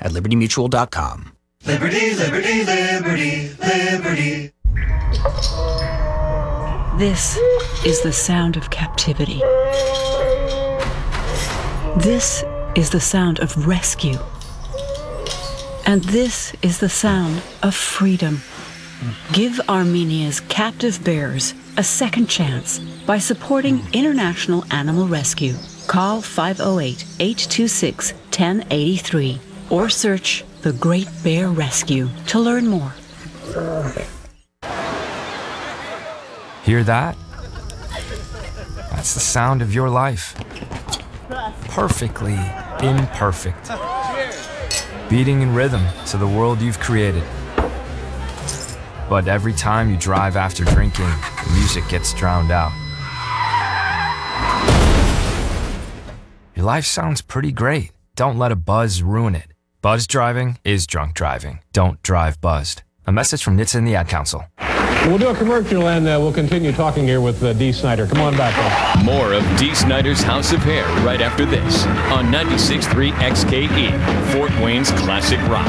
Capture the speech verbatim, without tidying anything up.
at liberty mutual dot com. Liberty, liberty, liberty, liberty. This is the sound of captivity. This is the sound of rescue. And this is the sound of freedom. Give Armenia's captive bears a second chance by supporting International Animal Rescue. Call five oh eight, eight two six, one oh eight three or search The Great Bear Rescue to learn more. Hear that? That's the sound of your life. Perfectly imperfect. Beating in rhythm to the world you've created. But every time you drive after drinking, the music gets drowned out. Your life sounds pretty great. Don't let a buzz ruin it. Buzz driving is drunk driving. Don't drive buzzed. A message from N H T S A and the Ad Council. We'll do a commercial and uh, we'll continue talking here with uh, Dee Snider. Come on back. Then. More of Dee Snider's House of Hair right after this on ninety-six point three X K E, Fort Wayne's classic rock.